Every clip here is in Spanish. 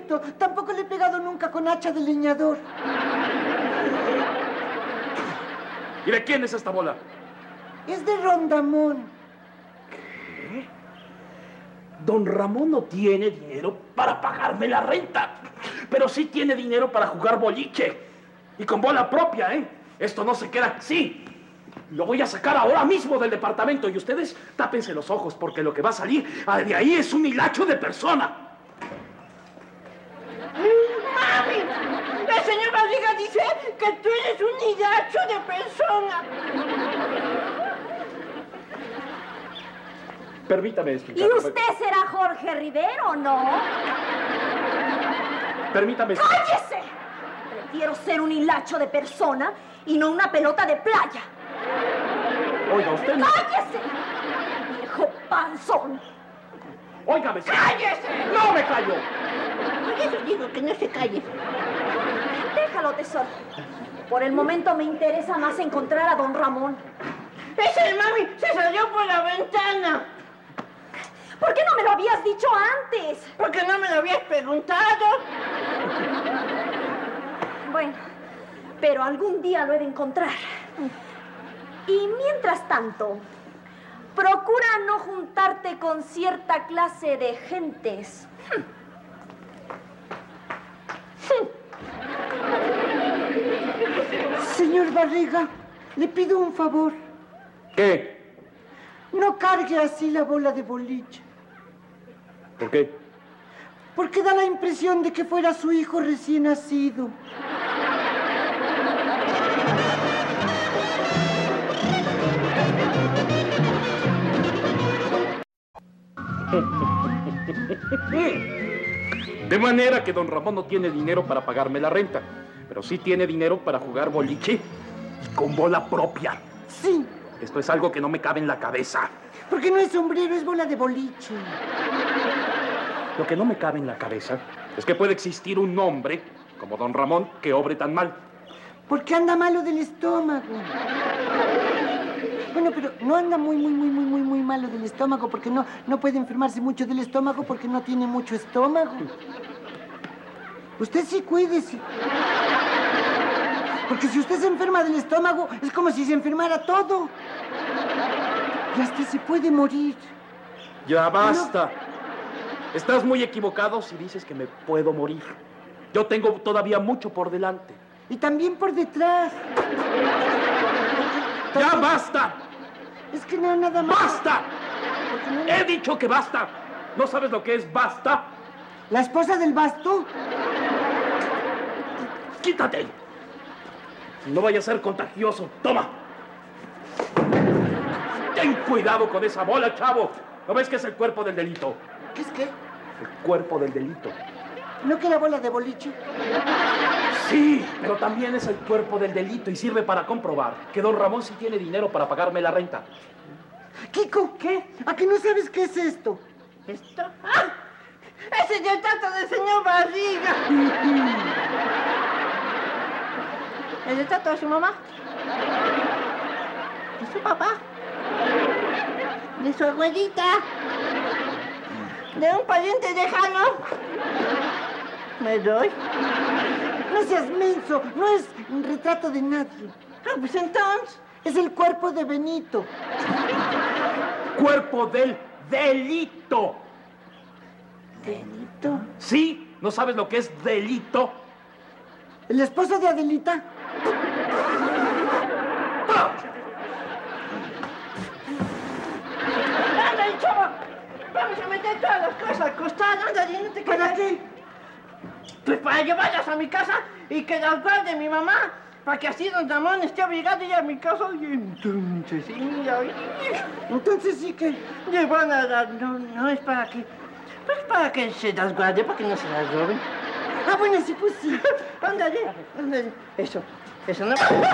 cierto. Tampoco le he pegado nunca con hacha de leñador. ¿Y de quién es esta bola? Es de Rondamón. ¿Qué? Don Ramón no tiene dinero para pagarme la renta, pero sí tiene dinero para jugar boliche. Y con bola propia, ¿eh? Esto no se queda así. Lo voy a sacar ahora mismo del departamento y ustedes tápense los ojos porque lo que va a salir de ahí es un hilacho de persona. ¡Mami! El señor Barriga dice que tú eres un hilacho de persona. Permítame ¿Y explicarme. usted será Jorge Rivero, no? Permítame. ¡Cállese! Prefiero ser un hilacho de persona y no una pelota de playa. Oiga, usted no... ¡Cállese! ¡Viejo panzón! Óigame. ¡Cállese! ¡No me callo! Por eso digo que no se calle. Déjalo, tesoro. Por el momento me interesa más encontrar a don Ramón. ¡Ese mami se salió por la ventana! ¿Por qué no me lo habías dicho antes? ¿Por qué no me lo habías preguntado? Bueno, pero algún día lo he de encontrar. Y mientras tanto, procura no juntarte con cierta clase de gentes. Señor Barriga, le pido un favor. ¿Qué? No cargue así la bola de boliche. ¿Por qué? Porque da la impresión de que fuera su hijo recién nacido. De manera que don Ramón no tiene dinero para pagarme la renta, pero sí tiene dinero para jugar boliche y con bola propia. Sí, Esto es algo que no me cabe en la cabeza. porque no es sombrero, es bola de boliche. Lo que no me cabe en la cabeza es que puede existir un hombre como don Ramón que obre tan mal. Porque anda malo del estómago. Bueno, pero no anda muy malo del estómago, porque no puede enfermarse mucho del estómago porque no tiene mucho estómago. Usted sí cuídese. Porque si usted se enferma del estómago, es como si se enfermara todo. Y hasta se puede morir. Ya basta. Estás muy equivocado si dices que me puedo morir. Yo tengo todavía mucho por delante. Y también por detrás. ¡Ya basta! Es que no, nada más. ¡Basta! He dicho que basta. ¿No sabes lo que es basta? ¿La esposa del basto? ¡Quítate! No vaya a ser contagioso. ¡Toma! Ten cuidado con esa bola, chavo. ¿No ves que es el cuerpo del delito? ¿Qué es qué? El cuerpo del delito. ¿No que era bola de boliche? Sí, pero también es el cuerpo del delito y sirve para comprobar que don Ramón sí tiene dinero para pagarme la renta. Kiko, ¿qué? ¿A que no sabes qué es esto? ¿Esto? ¡Ah! ¡Ese es el retrato del señor Barriga! ¿El retrato de su mamá? ¿De su papá? ¿De su abuelita? ¿De un pariente lejano? ¿Me doy? No seas menso, no es un retrato de nadie. Ah, pues entonces. Es el cuerpo de Benito. ¡Cuerpo del delito! ¿Benito? ¿Sí? ¿No sabes lo que es delito? ¿El esposo de Adelita? ¡Ándale, chavo! Vamos a meter todas las cosas al costado, ándale, no te quedes. ¿Para qué? Pues para llevarlas a mi casa y que las guarde mi mamá, para que así don Ramón esté obligado a ir a mi casa. Y entonces, sí, mira, Entonces sí que... no es para que... Pues para que se las guarde, para que no se las roben. Ah, bueno, sí, pues sí. Ándale, ándale. Eso no...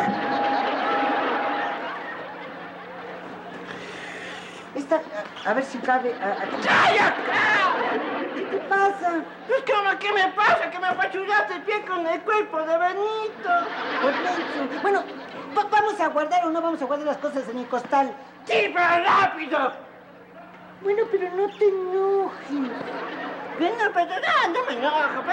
Esta, a ver si cabe... aquí. ¡Cállate! ¿Qué te pasa? Pues como que me pasa, que me apachurraste el pie con el cuerpo de Benito. Por menso. Bueno, ¿vamos a guardar o no vamos a guardar las cosas en el costal? ¡Sí, pero rápido! Bueno, pero no te enojes. Bueno, pero no me enojo,